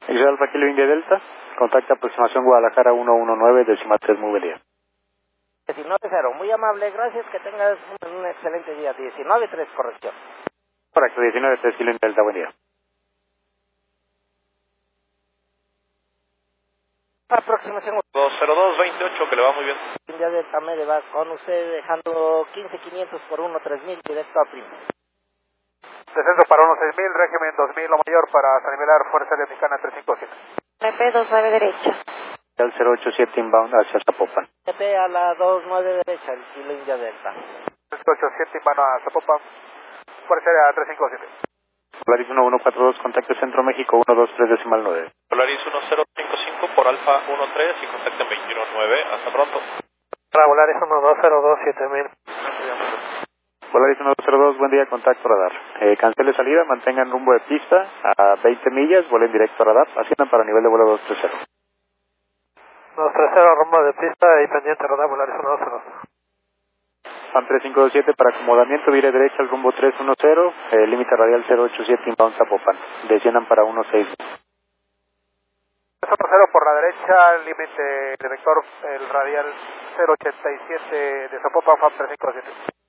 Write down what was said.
Israel Alfa Kilo India Delta, contacta aproximación Guadalajara 119, décima 3, muy buen día. 19-0, muy amable, gracias, que tengas un excelente día. 19-3, corrección. Correcto, 19-3 Kilo India Delta, buen día. Aproximación 20228, que le va muy bien. India Delta Mede va con usted dejando 15.500 por 1-3000 directo a primo. Descenso para 16000, régimen 2000 o mayor para San Nivelar, Fuerza Aérea Mexicana 357. MP29 derecha. Al 087 inbound hacia Zapopan. TP a la 29 derecha, el Kilo India Delta. 387 invano a Zapopan, Fuerza Aérea 357. Polaris 1142, contacto Centro México 123, decimal 9. Polaris 1055 por Alfa 13 y contacto en 219. Hasta pronto. Para Polaris 1202 7000. Polaris 1202, buen día, contacto radar. Cancele salida, mantengan rumbo de pista a 20 millas, vuelen directo a radar, asciendan para nivel de vuelo 230. 230, rumbo de pista y pendiente radar, Polaris 1202. PAN 3527 para acomodamiento, vire derecha al rumbo 310, límite radial 087 inbound Zapopan, desciendan para 16. 310 por la derecha, límite de vector, el radial 087 de Zapopan, FAM 357.